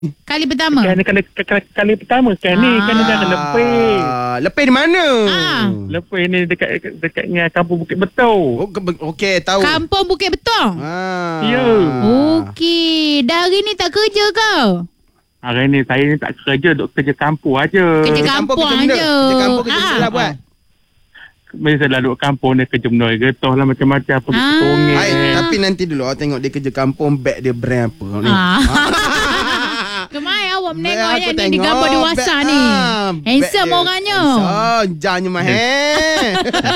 Kali pertama. Kali pertama kan ni kena jangan lepeh. Lepeh di mana? Lepeh ni dekatnya kampung Bukit Betul. Okey, tahu. Kampung Bukit Betul. Ya. Okey. Dah hari ni tak kerja kau? Hari ni saya ni tak kerja, duk kerja kampung aja. Kerja kampung aja. Kerja kampung kerja salah buat. Biasalah duduk kampung dia kerja benda getah lah macam-macam apa tongeng. Tapi nanti dulu awak tengok dia kerja kampung, beg dia brand apa ni. Kemarin awak menengok yang ni di gambar dewasa ni. Handsome orangnya. Jangan mahal.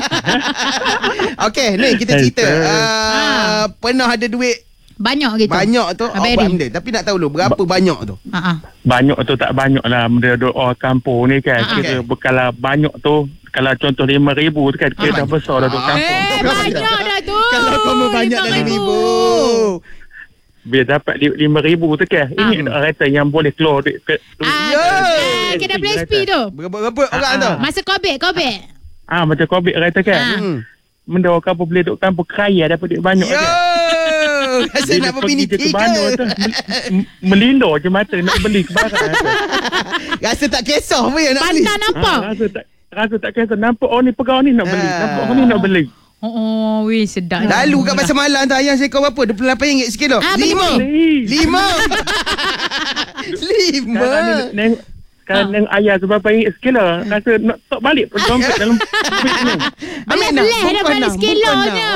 Okey, ni kita cerita. Pernah ada duit banyak gitu. Banyak tu awak buat benda. Tapi nak tahu dulu berapa banyak tu? Banyak tu tak banyak lah. Benda duduk kampung ni kan. Kira berkala banyak tu. Kalau contoh 5,000 tu kan kira dah besar dah duduk kampung. Banyak dah tu. Kalau kamu banyak dah 5,000. Bila dapat 5,000 tu kan, ingat tak kereta yang boleh keluar duit ke kena PSP tu. Berapa orang tu? Masa COVID. Macam COVID kereta kan. Benda orang kampung boleh duduk kampung kaya dapat duit banyak kan. Rasa nak berbini tiga. Melindor je mata nak beli barang. Rasa tak kisah pun yang nak beli. Pandang nampak. Rasa tak kisah. Nampak orang ni pegang ni nak beli. Nampak orang ni nak beli. Wih sedap. Lalu kat pasar malam tu ayam seekor berapa? RM28 sekilo. 5. Kalau neng ayah tu berapa ringgit sekilo. Rasa nak tok balik pun dompet dalam Boleh dah balik sekilonya.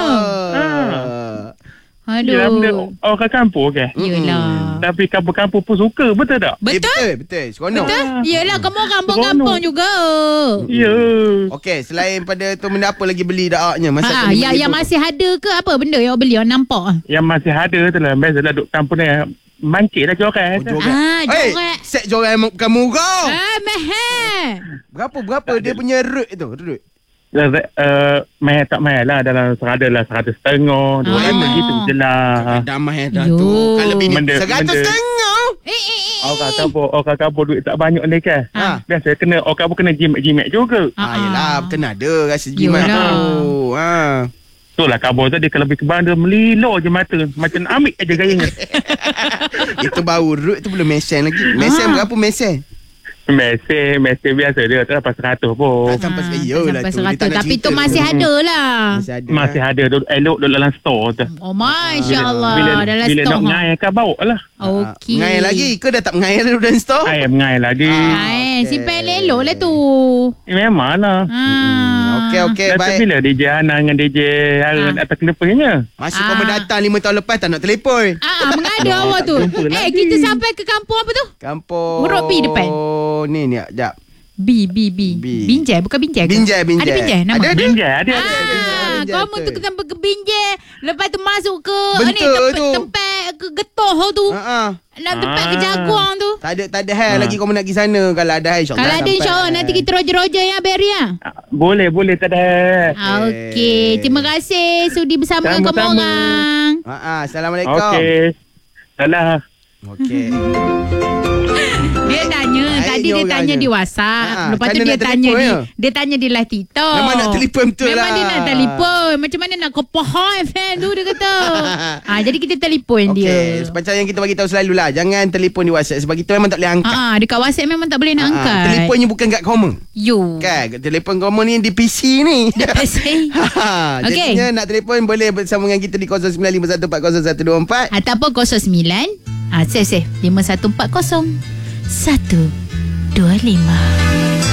Aduh. Yelah benda orang kampung kan. Yelah. Tapi kampung-kampung pun suka. Betul tak? Betul. Seronok. Yelah kamu kampung-kampung juga. Ya. Okey, selain pada tu benda apa lagi beli daknya masa yang masih ada ke apa benda yang beli yang nampak? Yang masih ada tu lah. Biasalah duduk kampung ni mancik lah joran. Joran. Set joran yang bukan murah. Mahal. Berapa dia punya rate tu? Rate. Mahal tak mahal lah. Dalam 100 setengah 200 gitu je lah. Dah mahal dah tu. Kalau bini 100 setengah. Orang kampung duit tak banyak ni kan. Biasa kena orang kampung kena jimat juga. Yelah kena ada rasa jimat tu. Itulah kampung tu dia kalau lebih kebang dia melilo je mata. Macam ambil aja gayanya. Itu bau root tu belum mesen lagi. Mesen berapa mesen? Mesin biasa dia tak sampai 100 pun. Tak sampai iyalah tu. Tapi tu masih ada lah. Masih ada elok dalam store tu. Oh masya-Allah dalam bila store. Bila nak mengair kan bawa lah. Okey. Mengair lagi ke dah tak mengair dalam store? Mengair lagi. Simpan elok lah tu. Memanglah. Okey baik. Bila DJ Hana dengan DJ Harun atas telefonnya. Masa kau datang 5 tahun lepas tak nak telefon. Mengada awak tu. Kita sampai ke kampung apa tu? Kampung huruf B depan. Ni sekejap. B. Binjai bukan Binjai ke? Binjai. Ada Binjai nama? Ada Binjai. Kamu tu sampai ke Binjai. Lepas tu masuk ke tempat ke Getoh tu. Dalam tempat ke Jaguang tu. Tak ada hal lagi kau nak pergi sana. Kalau ada hal insyaAllah. Kalau ada insyaAllah nanti kita roger-roger ya Berry ya. Boleh tak ada. Okey. Terima kasih sudi bersama kamu orang. Assalamualaikum. Okey. Salam. Okey. Dia tanya di WhatsApp. Lepas tu dia tanya di live TikTok. Memang nak telefon betul lah. Memang dia nak telefon. Macam mana nak kepohon fan tu dia kata. Jadi kita telefon dia. Macam yang kita bagi tahu selalu lah. Jangan telefon di WhatsApp sebab kita memang tak boleh angkat. Dekat WhatsApp memang tak boleh nak angkat. Telefonnya bukan kat common. Kan telefon common ni di PC ni. Di PC. Jadinya nak telefon boleh bersama dengan kita di 0951400124 ataupun 09 5140 125.